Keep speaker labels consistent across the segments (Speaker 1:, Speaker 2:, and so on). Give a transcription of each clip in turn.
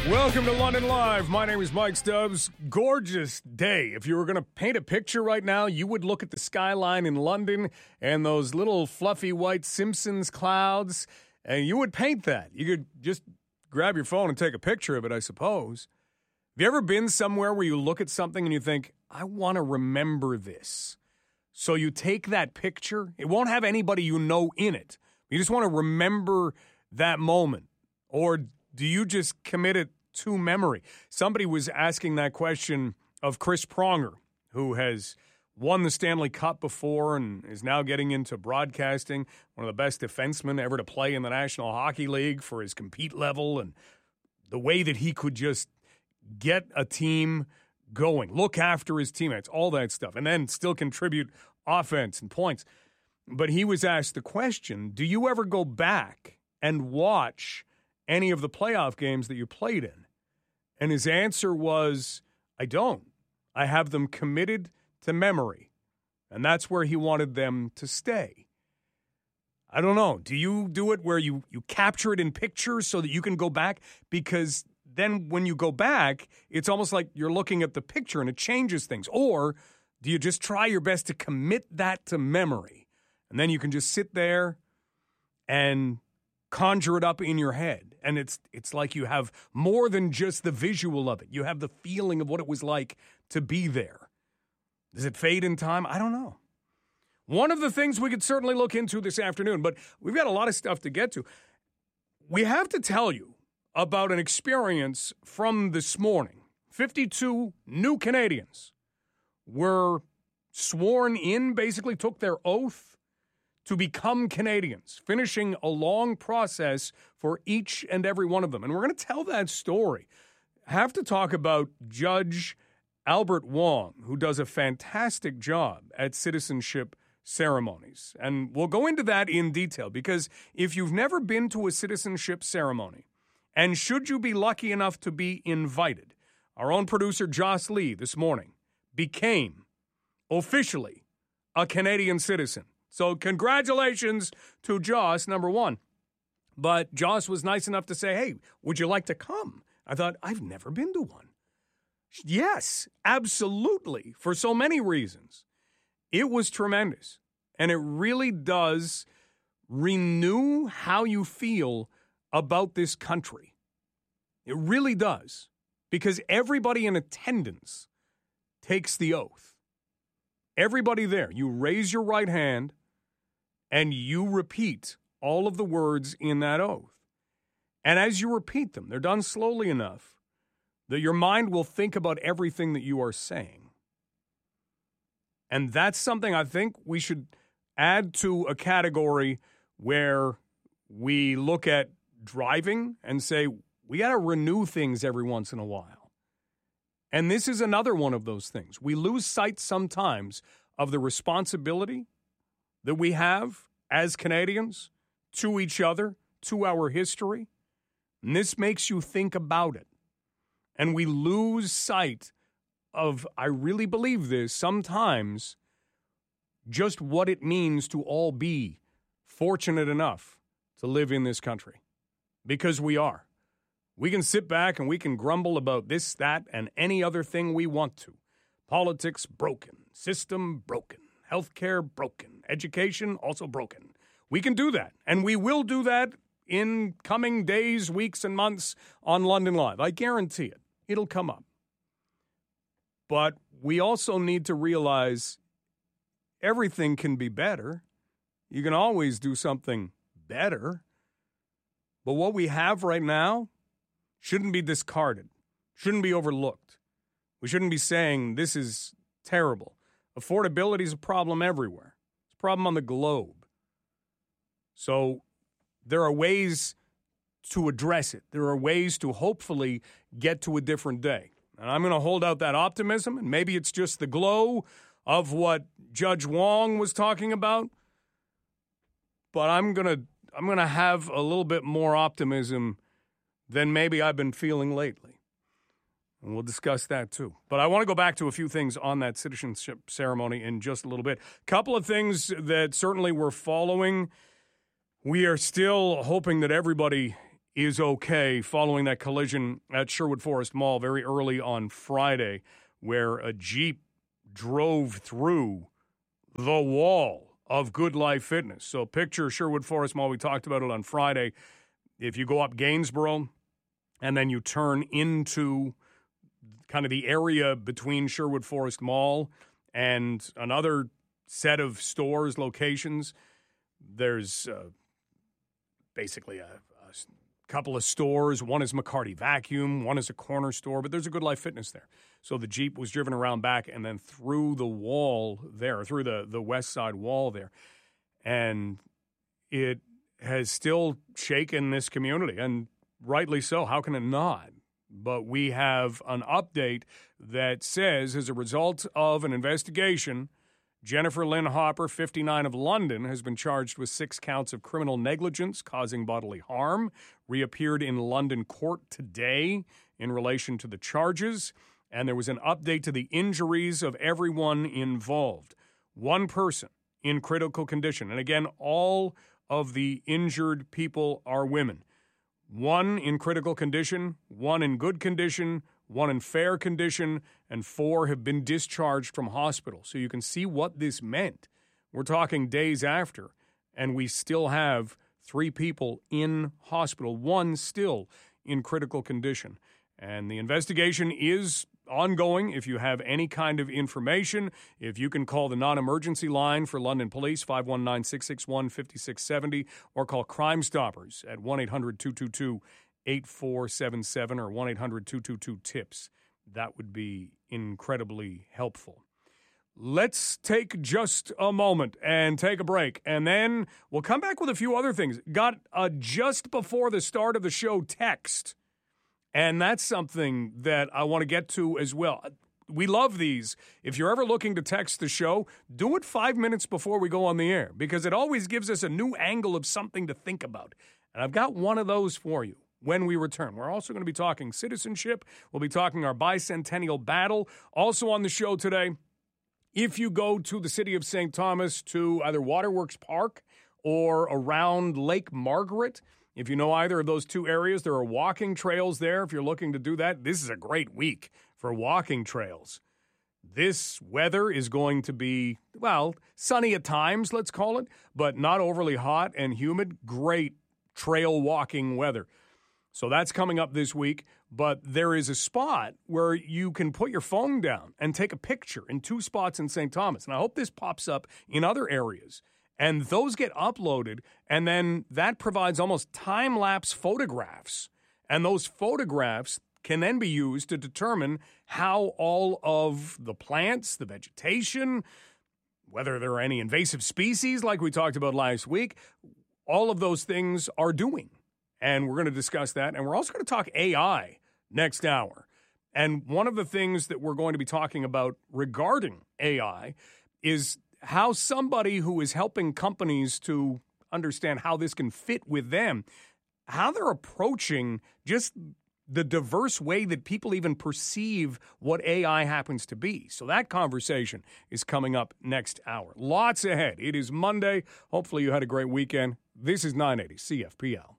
Speaker 1: Welcome to London Live. My name is Mike Stubbs. Gorgeous day. If you were going to paint a picture right now, you would look at the skyline in London and those little fluffy white Simpsons clouds, and you would paint that. You could just grab your phone and take a picture of it, I suppose. Have you ever been somewhere where you look at something and you think, I want to remember this? So you take that picture. It won't have anybody you know in it. You just want to remember that moment. Or do you just commit it to memory? Somebody was asking that question of Chris Pronger, who has won the Stanley Cup before and is now getting into broadcasting, one of the best defensemen ever to play in the National Hockey League for his compete level and the way that he could just get a team going, look after his teammates, all that stuff, and then still contribute offense and points. But he was asked the question, do you ever go back and watch any of the playoff games that you played in? And his answer was, I don't. I have them committed to memory. And that's where he wanted them to stay. I don't know. Do you do it where you capture it in pictures so that you can go back? Because then when you go back, it's almost like you're looking at the picture and it changes things. Or do you just try your best to commit that to memory? And then you can just sit there and conjure it up in your head. And it's like you have more than just the visual of it. You have the feeling of what it was like to be there. Does it fade in time? I don't know. One of the things we could certainly look into this afternoon, but we've got a lot of stuff to get to. We have to tell you about an experience from this morning. 52 new Canadians were sworn in, basically took their oath to become Canadians, finishing a long process for each and every one of them. And we're going to tell that story. Have to talk about Judge Albert Wong, who does a fantastic job at citizenship ceremonies. And we'll go into that in detail, because if you've never been to a citizenship ceremony, and should you be lucky enough to be invited, our own producer Joss Lee this morning became officially a Canadian citizen. So congratulations to Joss, number one. But Joss was nice enough to say, hey, would you like to come? I thought, I've never been to one. Yes, absolutely, for so many reasons. It was tremendous. And it really does renew how you feel about this country. It really does. Because everybody in attendance takes the oath. Everybody there, you raise your right hand and you repeat all of the words in that oath. And as you repeat them, they're done slowly enough that your mind will think about everything that you are saying. And that's something I think we should add to a category where we look at driving and say, we got to renew things every once in a while. And this is another one of those things. We lose sight sometimes of the responsibility that we have as Canadians to each other, to our history. And this makes you think about it. And we lose sight of, I really believe this, sometimes just what it means to all be fortunate enough to live in this country. Because we are. We can sit back and we can grumble about this, that, and any other thing we want to. Politics broken, system broken, healthcare broken, education also broken. We can do that, and we will do that in coming days, weeks, and months on London Live. I guarantee it. It'll come up. But we also need to realize everything can be better. You can always do something better. But what we have right now shouldn't be discarded, shouldn't be overlooked. We shouldn't be saying this is terrible. Affordability is a problem everywhere. It's a problem on the globe. So there are ways to address it. There are ways to hopefully get to a different day. And I'm going to hold out that optimism, and maybe it's just the glow of what Judge Wong was talking about. But I'm going to have a little bit more optimism than maybe I've been feeling lately. And we'll discuss that too. But I want to go back to a few things on that citizenship ceremony in just a little bit. A couple of things that certainly we're following. We are still hoping that everybody is okay following that collision at Sherwood Forest Mall very early on Friday, where a Jeep drove through the wall of Good Life Fitness. So picture Sherwood Forest Mall. We talked about it on Friday. If you go up Gainsborough and then you turn into kind of the area between Sherwood Forest Mall and another set of stores, locations, there's basically a couple of stores. One is McCarty Vacuum, one is a corner store, but there's a Good Life Fitness there. So the Jeep was driven around back and then through the wall there, through the west side wall there. And it has still shaken this community, and rightly so. How can it not? But we have an update that says, as a result of an investigation, Jennifer Lynn Hopper, 59, of London, has been charged with 6 counts of criminal negligence causing bodily harm, reappeared in London court today in relation to the charges, and there was an update to the injuries of everyone involved. One person in critical condition, and again, all of the injured people are women. 1 in critical condition, 1 in good condition, 1 in fair condition, and 4 have been discharged from hospital. So you can see what this meant. We're talking days after, and we still have 3 people in hospital, 1 still in critical condition. And the investigation is ongoing. If you have any kind of information, if you can call the non-emergency line for London Police, 519-661-5670, or call Crime Stoppers at 1-800-222-8477 or 1-800-222-TIPS. That would be incredibly helpful. Let's take just a moment and take a break, and then we'll come back with a few other things. Got a just before the start of the show text, and that's something that I want to get to as well. We love these. If you're ever looking to text the show, do it 5 minutes before we go on the air, because it always gives us a new angle of something to think about. And I've got one of those for you when we return. We're also going to be talking citizenship. We'll be talking our bicentennial battle. Also on the show today, if you go to the city of St. Thomas to either Waterworks Park or around Lake Margaret, if you know either of those 2 areas, there are walking trails there. If you're looking to do that, this is a great week for walking trails. This weather is going to be, well, sunny at times, let's call it, but not overly hot and humid. Great trail walking weather. So that's coming up this week, but there is a spot where you can put your phone down and take a picture in 2 spots in St. Thomas. And I hope this pops up in other areas. And those get uploaded, and then that provides almost time-lapse photographs. And those photographs can then be used to determine how all of the plants, the vegetation, whether there are any invasive species like we talked about last week, all of those things are doing. And we're going to discuss that. And we're also going to talk AI next hour. And one of the things that we're going to be talking about regarding AI is how somebody who is helping companies to understand how this can fit with them, how they're approaching just the diverse way that people even perceive what AI happens to be. So that conversation is coming up next hour. Lots ahead. It is Monday. Hopefully you had a great weekend. This is 980 CFPL.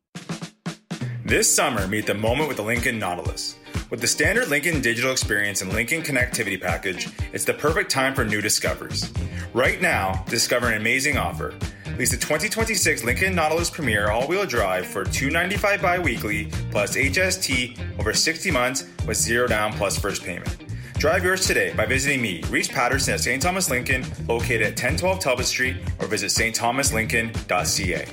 Speaker 2: This summer, meet the moment with the Lincoln Nautilus. With the standard Lincoln digital experience and Lincoln connectivity package, it's the perfect time for new discoveries. Right now, discover an amazing offer. Lease the 2026 Lincoln Nautilus Premier all-wheel drive for $295 bi-weekly plus HST over 60 months with 0 down plus first payment. Drive yours today by visiting me, Reese Patterson at St. Thomas Lincoln, located at 1012 Talbot Street, or visit stthomaslincoln.ca.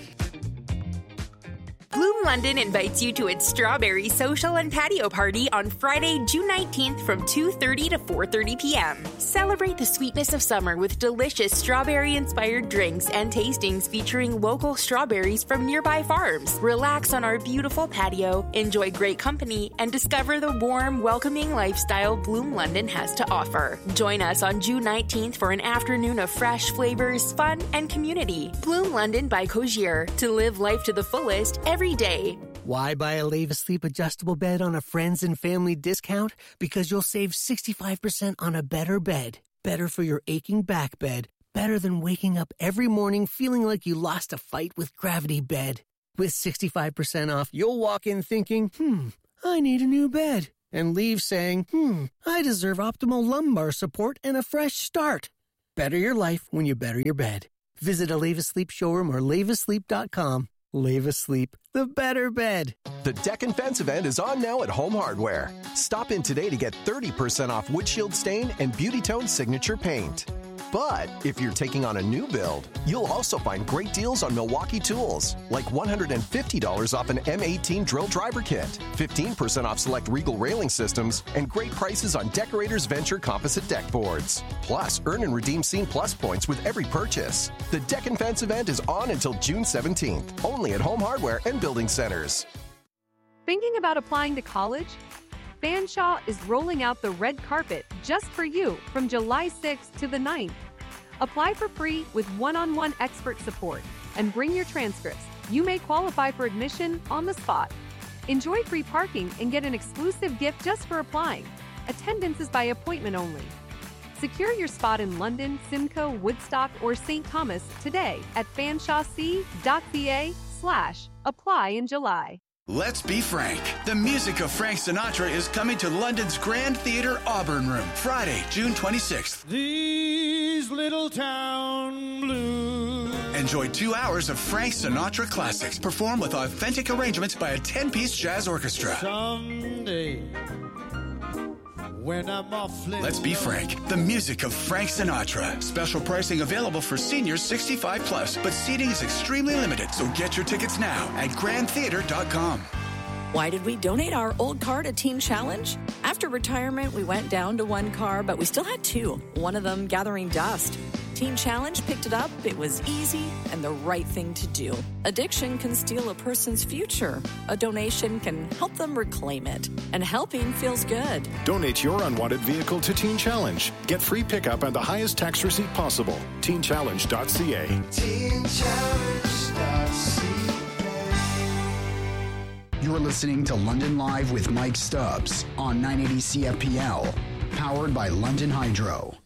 Speaker 3: Bloom London invites you to its Strawberry Social and Patio Party on Friday, June 19th from 2:30 to 4:30 p.m. Celebrate the sweetness of summer with delicious strawberry-inspired drinks and tastings featuring local strawberries from nearby farms. Relax on our beautiful patio, enjoy great company, and discover the warm, welcoming lifestyle Bloom London has to offer. Join us on June 19th for an afternoon of fresh flavors, fun, and community. Bloom London by Cogier. To live life to the fullest every day.
Speaker 4: Why buy a Leva Sleep adjustable bed on a friends and family discount? Because you'll save 65% on a better bed. Better for your aching back bed. Better than waking up every morning feeling like you lost a fight with Gravity Bed. With 65% off, you'll walk in thinking, I need a new bed. And leave saying, I deserve optimal lumbar support and a fresh start. Better your life when you better your bed. Visit a Leva Sleep showroom or levasleep.com. Leva Sleep, the better bed.
Speaker 5: The Deck and Fence event is on now at Home Hardware. Stop in today to get 30% off windshield stain and Beauty Tone signature paint. But if you're taking on a new build, you'll also find great deals on Milwaukee tools, like $150 off an M18 drill driver kit, 15% off select Regal railing systems, and great prices on Decorators Venture composite deck boards. Plus, earn and redeem Scene Plus points with every purchase. The Deck and Fence event is on until June 17th, only at Home Hardware and Building Centers.
Speaker 6: Thinking about applying to college? Fanshawe is rolling out the red carpet just for you from July 6th to the 9th. Apply for free with one-on-one expert support and bring your transcripts. You may qualify for admission on the spot. Enjoy free parking and get an exclusive gift just for applying. Attendance is by appointment only. Secure your spot in London, Simcoe, Woodstock, or St. Thomas today at fanshawec.ca/apply in July.
Speaker 7: Let's be frank. The music of Frank Sinatra is coming to London's Grand Theatre Auburn Room, Friday, June 26th.
Speaker 8: These little town blues.
Speaker 7: Enjoy 2 hours of Frank Sinatra classics, performed with authentic arrangements by a 10-piece jazz orchestra.
Speaker 8: Someday, when I'm awfully
Speaker 7: Let's be frank. The music of Frank Sinatra. Special pricing available for seniors 65 plus, but seating is extremely limited, so get your tickets now at grandtheater.com.
Speaker 9: Why did we donate our old car to Teen Challenge? After retirement, we went down to one car, but we still had two, one of them gathering dust. Teen Challenge picked it up. It was easy and the right thing to do. Addiction can steal a person's future. A donation can help them reclaim it. And helping feels good.
Speaker 10: Donate your unwanted vehicle to Teen Challenge. Get free pickup and the highest tax receipt possible. TeenChallenge.ca.
Speaker 11: TeenChallenge.ca. You're listening to London Live with Mike Stubbs on 980 CFPL, powered by London Hydro.